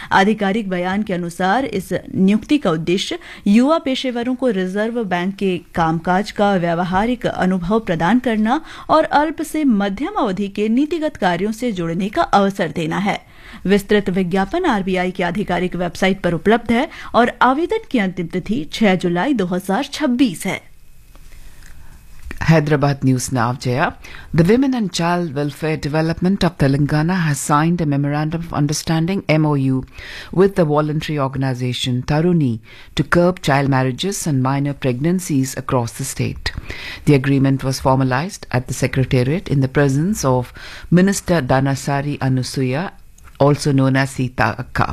आधिकारिक बयान के अनुसार इस नियुक्ति का उद्देश्य युवा पेशेवरों को रिजर्व बैंक के कामकाज का व्यावहारिक अनुभव प्रदान करना और अल्प से मध्यम अवधि के नीतिगत कार्यों से जुड़ने का अवसर देना है। विस्तृत विज्ञापन आरबीआई की आधिकारिक वेबसाइट पर उपलब्ध है और आवेदन की अंतिम तिथि 6 जुलाई 2026 है। Hyderabad News now, Jaya. The Women and Child Welfare Development of Telangana has signed a Memorandum of Understanding MOU with the voluntary organization Taruni to curb child marriages and minor pregnancies across the state. The agreement was formalized at the Secretariat in the presence of Minister Dhanasari Anusuya, also known as Sita Akka.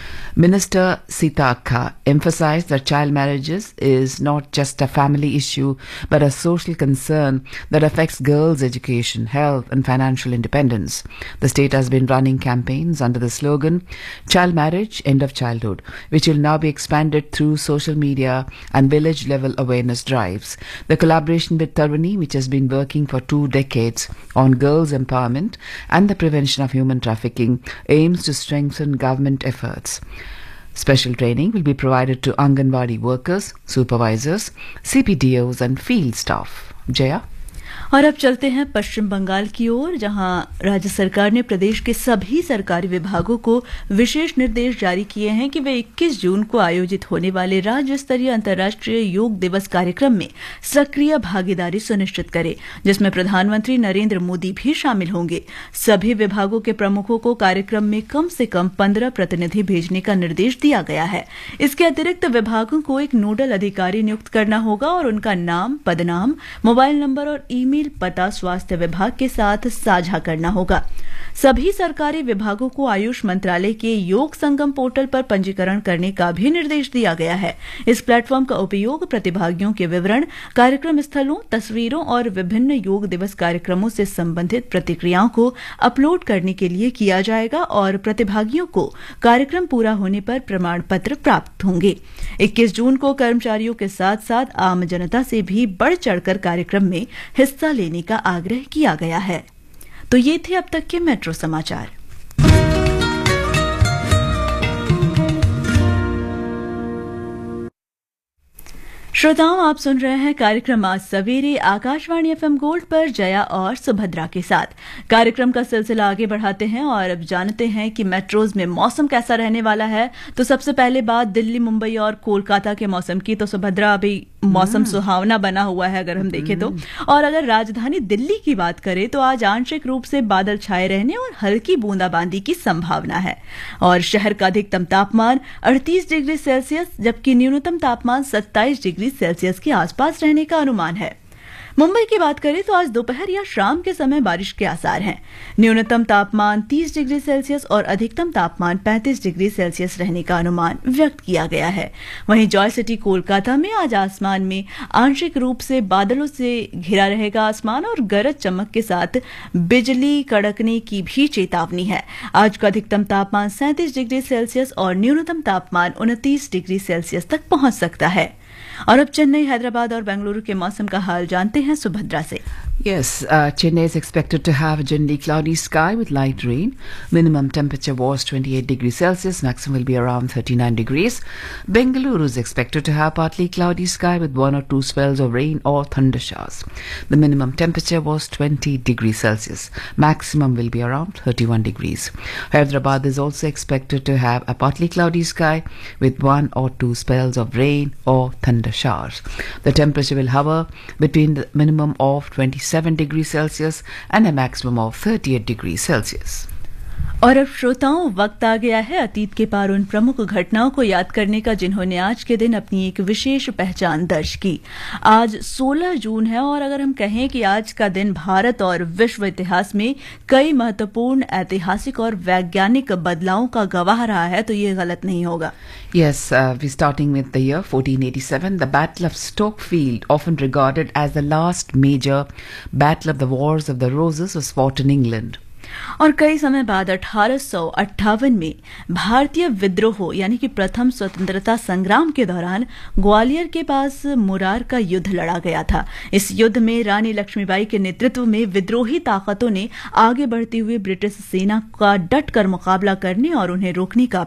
Minister Sita Akka emphasized that child marriages is not just a family issue but a social concern that affects girls' education, health and financial independence. The state has been running campaigns under the slogan Child Marriage, End of Childhood, which will now be expanded through social media and village level awareness drives. The collaboration with Taruni, which has been working for 2 decades on girls' empowerment and the prevention of human trafficking, aims to strengthen government efforts. Special training will be provided to Anganwadi workers, supervisors, CPDOs and field staff. Jaya? और अब चलते हैं पश्चिम बंगाल की ओर, जहां राज्य सरकार ने प्रदेश के सभी सरकारी विभागों को विशेष निर्देश जारी किए हैं कि वे 21 जून को आयोजित होने वाले राज्य स्तरीय अंतर्राष्ट्रीय योग दिवस कार्यक्रम में सक्रिय भागीदारी सुनिश्चित करें, जिसमें प्रधानमंत्री नरेंद्र मोदी भी शामिल होंगे। सभी विभागों के प्रमुखों को कार्यक्रम में कम से कम 15 प्रतिनिधि भेजने का निर्देश दिया गया है। इसके अतिरिक्त विभागों को एक नोडल अधिकारी नियुक्त करना होगा और उनका नाम, पदनाम, मोबाइल नंबर और ईमेल पता स्वास्थ्य विभाग के साथ साझा करना होगा। सभी सरकारी विभागों को आयुष मंत्रालय के योग संगम पोर्टल पर पंजीकरण करने का भी निर्देश दिया गया है। इस प्लेटफॉर्म का उपयोग प्रतिभागियों के विवरण, कार्यक्रम स्थलों, तस्वीरों और विभिन्न योग दिवस कार्यक्रमों से संबंधित प्रतिक्रियाओं को अपलोड करने के लिए किया जाएगा और प्रतिभागियों को कार्यक्रम पूरा होने पर प्रमाण पत्र प्राप्त होंगे। 21 जून को कर्मचारियों के साथ साथ आम जनता से भी बढ़ चढ़कर कार्यक्रम में हिस्सा लेने का आग्रह किया गया है। तो ये थे अब तक के मेट्रो समाचार। श्रोताओं, आप सुन रहे हैं कार्यक्रम आज सवेरे आकाशवाणी एफएम गोल्ड पर जया और सुभद्रा के साथ। कार्यक्रम का सिलसिला आगे बढ़ाते हैं और अब जानते हैं कि मेट्रोज में मौसम कैसा रहने वाला है। तो सबसे पहले बात दिल्ली, मुंबई और कोलकाता के मौसम की। तो सुभद्रा, अभी मौसम सुहावना बना हुआ है अगर हम देखें तो, और अगर राजधानी दिल्ली की बात करें तो आज आंशिक रूप से बादल छाए रहने और हल्की बूंदाबांदी की संभावना है। और शहर का अधिकतम तापमान 38 डिग्री सेल्सियस जबकि न्यूनतम तापमान 27 डिग्री सेल्सियस के आसपास रहने का अनुमान है। मुंबई की बात करें तो आज दोपहर या शाम के समय बारिश के आसार हैं। न्यूनतम तापमान 30 डिग्री सेल्सियस और अधिकतम तापमान 35 डिग्री सेल्सियस रहने का अनुमान व्यक्त किया गया है। वहीं जॉय सिटी कोलकाता में आज आसमान में आंशिक रूप से बादलों से घिरा रहेगा आसमान और गरज चमक के साथ बिजली कड़कने की भी चेतावनी है। आज का अधिकतम तापमान 37 डिग्री सेल्सियस और न्यूनतम तापमान 29 डिग्री सेल्सियस तक पहुंच सकता है। और अब चेन्नई, हैदराबाद और बेंगलुरु के मौसम का हाल जानते हैं सुभद्रा से। Yes, Chennai is expected to have a generally cloudy sky with light rain. Minimum temperature was 28 degrees Celsius. Maximum will be around 39 degrees. Bengaluru is expected to have partly cloudy sky with 1 or 2 spells of rain or thunder showers. The minimum temperature was 20 degrees Celsius. Maximum will be around 31 degrees. Hyderabad is also expected to have a partly cloudy sky with 1 or 2 spells of rain or thunder showers. The temperature will hover between the minimum of 27 degrees Celsius and a maximum of 38 degrees Celsius. और अब श्रोताओं, वक्त आ गया है अतीत के पार उन प्रमुख घटनाओं को याद करने का जिन्होंने आज के दिन अपनी एक विशेष पहचान दर्ज की। आज 16 जून है और अगर हम कहें कि आज का दिन भारत और विश्व इतिहास में कई महत्वपूर्ण ऐतिहासिक और वैज्ञानिक बदलावों का गवाह रहा है तो ये गलत नहीं होगा। Yes, we're starting with the year 1487. The Battle of Stokefield, often regarded as the last major battle of the Wars of the Roses, was fought in England. और कई समय बाद 1858 में भारतीय विद्रोह यानी कि प्रथम स्वतंत्रता संग्राम के दौरान ग्वालियर के पास मुरार का युद्ध लड़ा गया था। इस युद्ध में रानी लक्ष्मीबाई के नेतृत्व में विद्रोही ताकतों ने आगे बढ़ती हुई ब्रिटिश सेना का डटकर मुकाबला करने और उन्हें रोकने का